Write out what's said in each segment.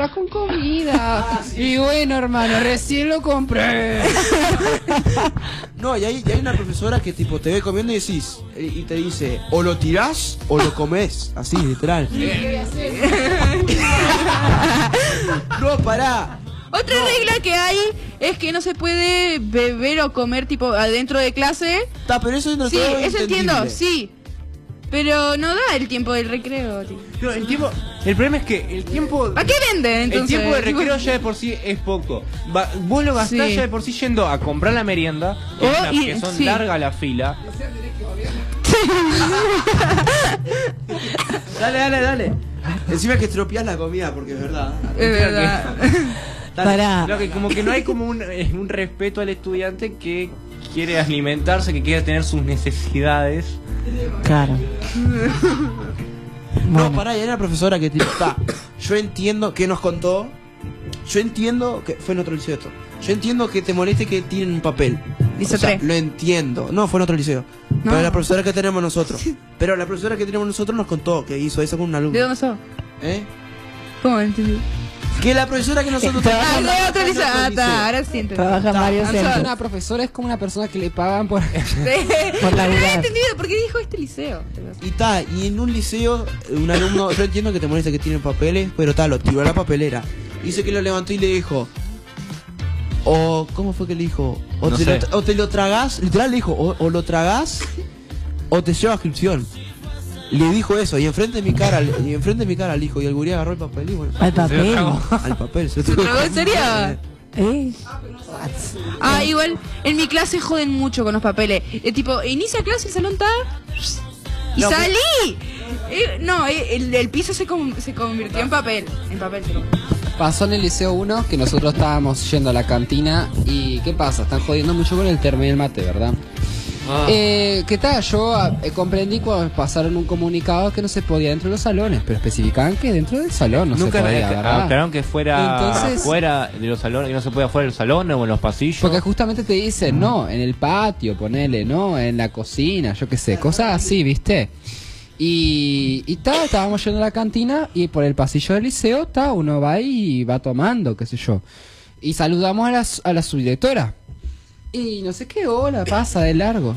va con comida. Y bueno, hermano, recién lo compré. No, y hay una profesora que tipo te ve comiendo y decís, y te dice, o lo tirás o lo comés, así, literal. No, pará. Otra regla que hay es que no se puede beber o comer tipo adentro de clase. Pero eso no Sí, todo eso entiendo, entendible. sí. Pero no da el tiempo del recreo, tío. No, el problema es que el tiempo... ¿Para qué venden entonces? El tiempo de recreo ya de por sí es poco. Vos lo gastás Sí. ya de por sí yendo a comprar la merienda, que son sí. larga la fila. Dale. Encima que estropeás la comida, porque es verdad. Es verdad. Pará. Lo que como que no hay como un respeto al estudiante que quiere alimentarse, que quiere tener sus necesidades. Claro. No, pará, y hay una profesora que tipo, yo entiendo que nos contó, yo entiendo que fue en otro liceo esto. Yo entiendo que te moleste que tienen un papel. Liceo O sea, 3. lo entiendo. No, fue en otro liceo. No. Pero la profesora que tenemos nosotros. Pero la profesora que tenemos nosotros nos contó que hizo eso con un alumno. ¿De dónde sos? ¿Eh? ¿Cómo entendí? Que la profesora que nosotros Ah, tenemos de otro liceo. Ah, liceo. está, ahora sí entendí. Trabaja en varios O sea, centros. una profesora es como una persona que le pagan por... Sí. Por No laburar. he entendido por qué dijo este liceo. Y en un liceo, un alumno, yo entiendo que te molesta que tienen papeles, pero lo tiró a la papelera. Dice que lo levantó y le dijo, ¿cómo fue que le dijo? No sé. O te lo tragás, literal le dijo, o lo tragás o te lleva a inscripción. Le dijo eso, y enfrente de mi cara le dijo, y el gurí agarró el papel y bueno. Al papel. Al papel, se tragó en serio? ¿Eh? Ah, igual, en mi clase joden mucho con los papeles. Tipo, inicia clase, el salón está... ¡Y No, salí! El piso se convirtió en papel. En papel se convirtió. Pasó en el Liceo 1 que nosotros estábamos yendo a la cantina y ¿qué pasa? Están jodiendo mucho con el termo y el mate, ¿verdad? ¿Qué tal? Yo comprendí cuando pasaron un comunicado que no se podía dentro de los salones, pero especificaban que dentro del salón no Nunca se podía, ¿verdad? aclararon que fuera Entonces- fuera de los salones, que no se puede afuera de los salones o en los pasillos. Porque justamente te dicen, no, en el patio, ponele, no, en la cocina, yo qué sé, cosas así, ¿viste? Y estábamos yendo a la cantina y por el pasillo del liceo, uno va y va tomando, qué sé yo. Y saludamos a la subdirectora. Y no sé qué hora pasa de largo.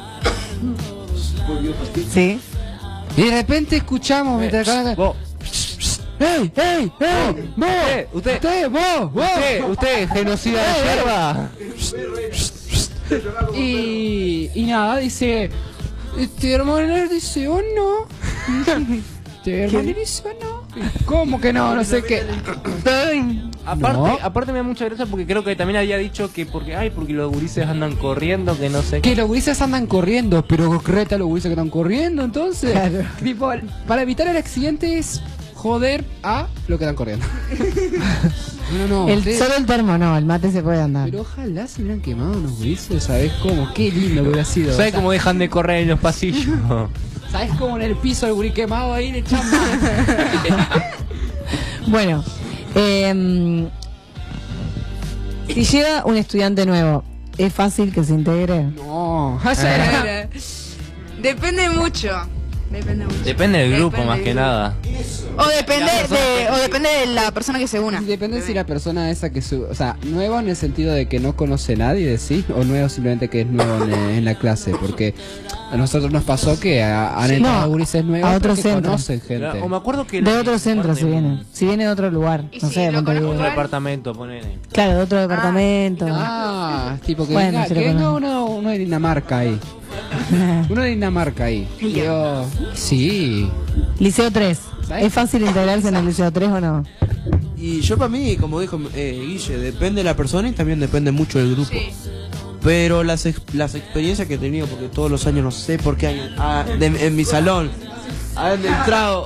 Sí. Y de repente escuchamos mientras vos, ¡Ey! ¡Vos! usted, genocida de yerba. Y nada, dice, hermano dice, oh no. Hermano dice, oh no. ¿Cómo que no? No sé qué. Aparte me da mucha gracia porque creo que también había dicho que porque los gurises andan corriendo, que no sé Que qué. los gurises andan corriendo, pero concreta los gurises que están corriendo, entonces. Claro. Tipo, para evitar el accidente es joder a lo que están corriendo. No, Solo el termo no, el mate se puede andar. pero ojalá se hubieran quemado unos gurises, ¿sabes cómo? Qué lindo que hubiera sido. ¿Sabes O sea, cómo dejan de correr en los pasillos? ¿sabes cómo en el piso el gurí quemado ahí le echan Bueno, si llega un estudiante nuevo, ¿es fácil que se integre? No. Depende mucho. Depende del grupo Depende más del que grupo. nada. O depende de la persona que se una. Depende si la persona esa que o sea, nuevo en el sentido de que no conoce a nadie de sí, o nuevo simplemente que es nuevo en la clase, porque a nosotros nos pasó que han Sí, entrado no, gurises nuevos a otro que centro. conocen gente. O me acuerdo que De otro centro si viene. Si viene de otro lugar. Y No si sé, de lo Montevideo. conozco, otro departamento, ponele. Claro, de otro departamento. Ah, tipo que Bueno, venga, se lo que venga conozco. uno de Dinamarca ahí. Uno de Dinamarca ahí. Y yo, sí. Liceo 3. ¿Sabes? ¿Es fácil integrarse en el Liceo 3 o no? Y yo para mí, como dijo Guille, depende de la persona y también depende mucho del grupo. Sí. Pero las experiencias que he tenido, porque todos los años no sé por qué en mi salón han entrado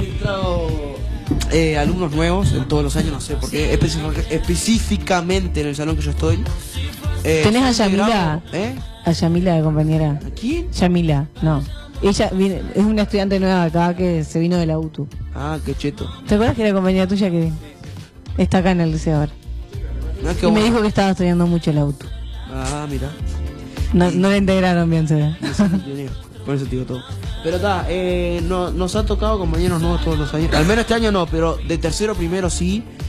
alumnos nuevos en todos los años, no sé por qué, específicamente en el salón que yo estoy. ¿Tenés a son Yamila? integrados, ¿eh? A Yamila de compañera. ¿A quién? Yamila, no. Ella viene, es una estudiante nueva acá que se vino de la UTU. Ah, qué cheto. ¿Te acuerdas que era compañera tuya que está acá en el liceo ahora? No es que Y me vos- dijo que estaba estudiando mucho la UTU. Ah, mira. No la integraron bien, se ve. Por eso te digo todo. Pero está, nos ha tocado compañeros nuevos todos los años. Al menos este año no, pero de tercero primero sí.